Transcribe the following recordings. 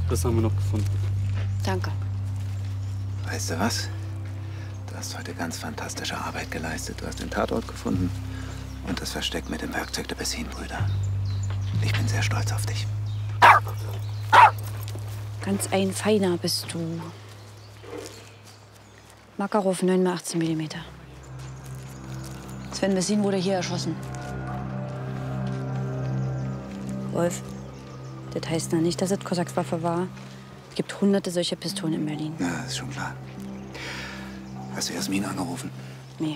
Das haben wir noch gefunden. Danke. Weißt du was? Du hast heute ganz fantastische Arbeit geleistet. Du hast den Tatort gefunden und das Versteck mit dem Werkzeug der Bessin-Brüder. Ich bin sehr stolz auf dich. Ganz ein Feiner bist du. Makarov 9x18 mm. Sven Bessin wurde hier erschossen. Wolf, das heißt noch nicht, dass es Kosaks Waffe war. Es gibt hunderte solcher Pistolen in Berlin. Na, ist schon klar. Hast du Jasmin angerufen? Nee.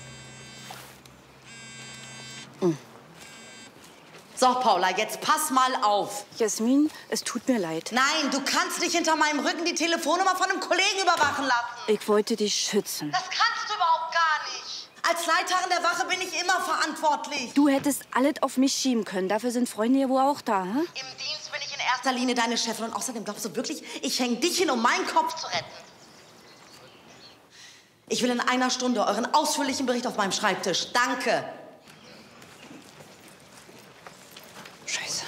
So, Paula, jetzt pass mal auf. Jasmin, es tut mir leid. Nein, du kannst nicht hinter meinem Rücken die Telefonnummer von einem Kollegen überwachen lassen. Ich wollte dich schützen. Das kannst du überhaupt gar nicht. Als Leiterin der Wache bin ich immer verantwortlich. Du hättest alles auf mich schieben können. Dafür sind Freunde ja wohl auch da, hm? Im Dienst bin ich in erster Linie deine Chefin. Und außerdem glaubst du wirklich, ich hänge dich hin, um meinen Kopf zu retten? Ich will in einer Stunde euren ausführlichen Bericht auf meinem Schreibtisch. Danke. Scheiße.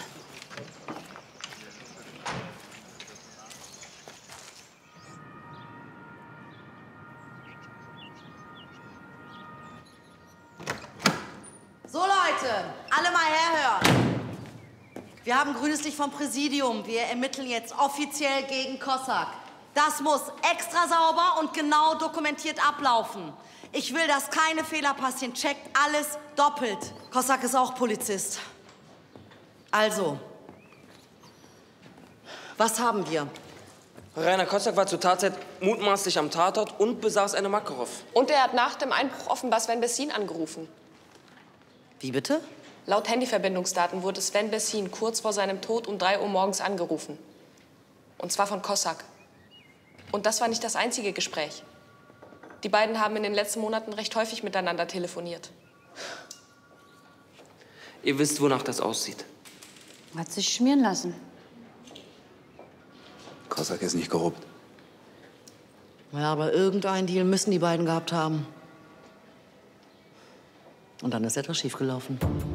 So, Leute, alle mal herhören. Wir haben grünes Licht vom Präsidium. Wir ermitteln jetzt offiziell gegen Kossak. Das muss extra sauber und genau dokumentiert ablaufen. Ich will, dass keine Fehler passieren. Checkt alles doppelt. Kossak ist auch Polizist. Also, was haben wir? Rainer Kossak war zur Tatzeit mutmaßlich am Tatort und besaß eine Makarov. Und er hat nach dem Einbruch offenbar Sven Bessin angerufen. Wie bitte? Laut Handyverbindungsdaten wurde Sven Bessin kurz vor seinem Tod um 3 Uhr morgens angerufen. Und zwar von Kossak. Und das war nicht das einzige Gespräch. Die beiden haben in den letzten Monaten recht häufig miteinander telefoniert. Ihr wisst, wonach das aussieht. Hat sich schmieren lassen. Kossak ist nicht korrupt. Ja, aber irgendeinen Deal müssen die beiden gehabt haben. Und dann ist etwas schiefgelaufen.